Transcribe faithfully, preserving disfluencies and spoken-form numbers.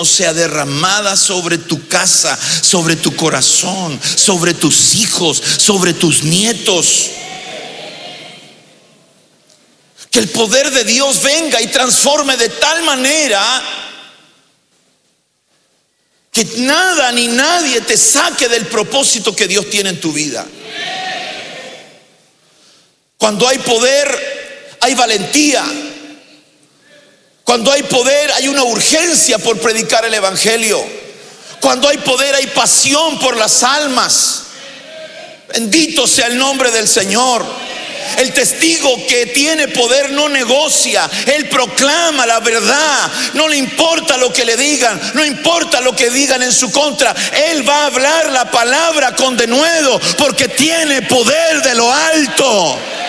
sea derramada sobre tu casa, sobre tu corazón, sobre tus hijos, sobre tus nietos. Que el poder de Dios venga y transforme de tal manera que nada ni nadie te saque del propósito que Dios tiene en tu vida. Cuando hay poder, hay valentía. Cuando hay poder, hay una urgencia por predicar el evangelio. Cuando hay poder, hay pasión por las almas. Bendito sea el nombre del Señor. El testigo que tiene poder no negocia. Él proclama la verdad. No le importa lo que le digan, no importa lo que digan en su contra. Él va a hablar la palabra con denuedo, porque tiene poder de lo alto.